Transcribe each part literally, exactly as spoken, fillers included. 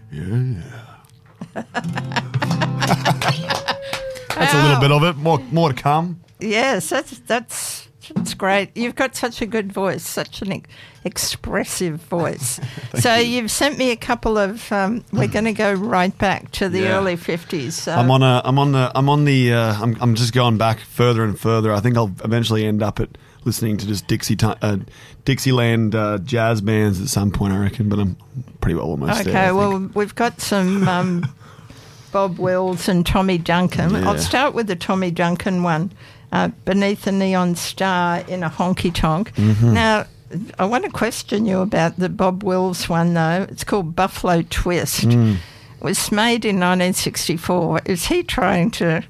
Yeah. That's a little bit of it. More, more to come. Yes, that's that's that's great. You've got such a good voice, such an ex- expressive voice. So you. you've sent me a couple of. Um, we're going to go right back to the Yeah. early fifties. So. I'm on a. I'm on the. I'm on the. Uh, I'm. I'm just going back further and further. I think I'll eventually end up at listening to just Dixie, uh, Dixieland uh, jazz bands at some point. I reckon, but I'm pretty well almost Okay, there. I well, think. we've got some um, Bob Wills and Tommy Duncan. Yeah. I'll start with the Tommy Duncan one, uh, Beneath the Neon Star in a Honky Tonk. Mm-hmm. Now, I want to question you about the Bob Wills one, though. It's called Buffalo Twist. Mm. It was made in nineteen sixty-four. Is he trying to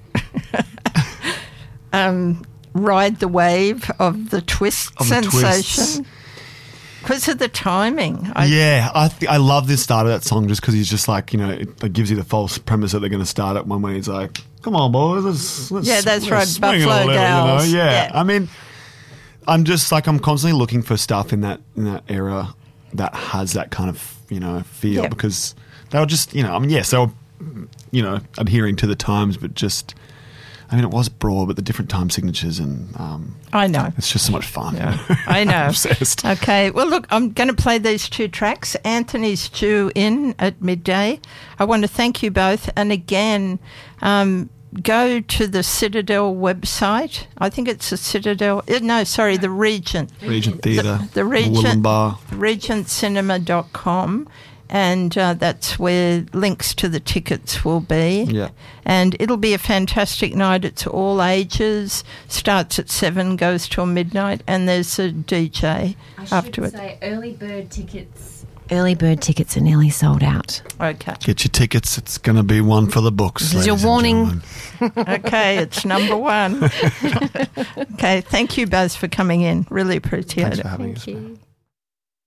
um, ride the wave of the twist Of the twists. sensation? Because of the timing. I, Yeah, I th- I love this start of that song just because he's just like, you know, it, it gives you the false premise that they're going to start it one way. He's like, come on, boys, let's, let's Yeah, that's let's right, swing it a Buffalo little, Gals. You know? yeah. Yeah. I mean, I'm just like, I'm constantly looking for stuff in that in that era that has that kind of, you know, feel Yeah. because they were just, you know, I mean, yes, they were, you know, adhering to the times, but just, I mean, it was broad, but the different time signatures and um, I know. it's just so much fun. Yeah, I know. I'm obsessed. Okay, well, look, I'm going to play these two tracks. Anthony's due in at midday. I want to thank you both. And again, um, go to the Citadel website. I think it's the Citadel. uh, No, sorry, the Regent. Regent Theatre, The, the Regent. Wollumbar. regent cinema dot com. And uh, that's where links to the tickets will be. Yeah. And it'll be a fantastic night. It's all ages. Starts at seven, goes till midnight, and there's a D J I should afterwards. say early bird tickets. Early bird tickets are nearly sold out. Okay. Get your tickets. It's going to be one for the books. This is your ladies and warning. gentlemen. Okay, it's number one. Okay, thank you both for coming in. Really appreciate Thanks it. for having us. Thank you.